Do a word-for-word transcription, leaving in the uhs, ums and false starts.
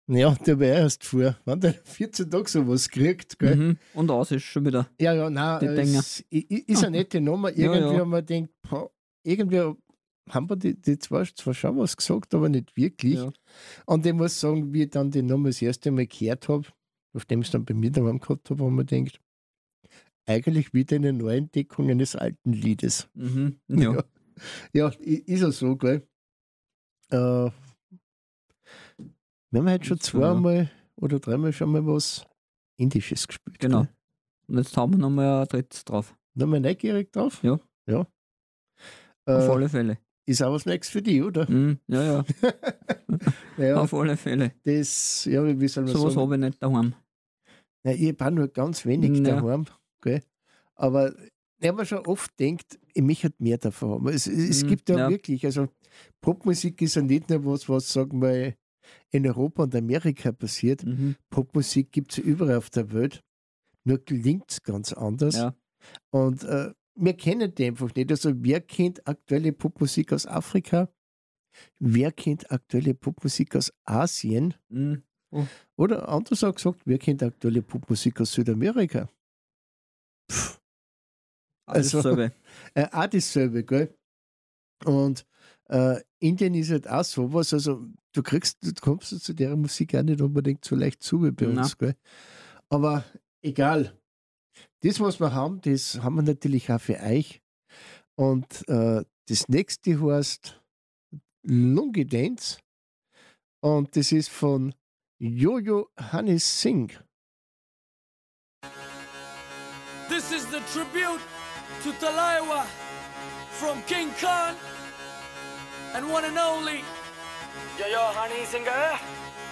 Ja, der war erst vor. Wenn der vierzehn Tage sowas kriegt, gell? Mhm. Und aus ist schon wieder. Ja, ja, nein, Die Dinger. es i- i- ist eine nette Nummer. Ja, Irgendwie ja. haben wir gedacht, boah, irgendwie haben wir die, die zwei zwar schon was gesagt, aber nicht wirklich. Ja. Und ich muss sagen, wie ich dann die Nummer das erste Mal gehört habe, nachdem ich es dann bei mir daheim gehabt habe, haben wir gedacht, eigentlich wieder eine Neuentdeckung eines alten Liedes. Mhm. Ja. Ja, ja i- ist ja so, gell? Äh, wir haben heute schon Ist so, ja. zweimal oder dreimal schon mal was Indisches gespielt. Genau. Gell? Und jetzt haben wir nochmal ein drittes drauf. Nochmal neugierig drauf? Ja. Ja. Auf Äh, alle Fälle. ist auch was Nächstes für dich, oder? Mhm. Ja, ja. Ja, Auf alle Fälle. das, ja, wie soll man Sowas sagen? habe ich nicht daheim. Ja, ich habe nur ganz wenig Ja. daheim, gell? Aber ich habe mir schon oft gedacht, ich möchte mehr davon haben. Es, es Mhm, gibt ja, ja. wirklich, also Popmusik ist ja nicht nur was, was sagen wir in Europa und Amerika passiert. Mhm. Popmusik gibt es überall auf der Welt, nur klingt es ganz anders. Ja. Und äh, wir kennen die einfach nicht. Also wer kennt aktuelle Popmusik aus Afrika? Wer kennt aktuelle Popmusik aus Asien? Mhm. Oder anders auch gesagt, wer kennt aktuelle Popmusik aus Südamerika? Alles Also- selbe. Äh, auch dasselbe, gell? Und äh, Indien ist halt auch sowas, also du kriegst, du kommst zu der Musik auch nicht unbedingt so leicht zu wie bei Na. uns, gell? Aber egal. Das, was wir haben, das haben wir natürlich auch für euch. Und äh, das nächste heißt Lungi Dance. Und das ist von Jojo Honey Singh. This is the tribute to Talaiwa from King Khan and one and only Yo-Yo Honey Singer.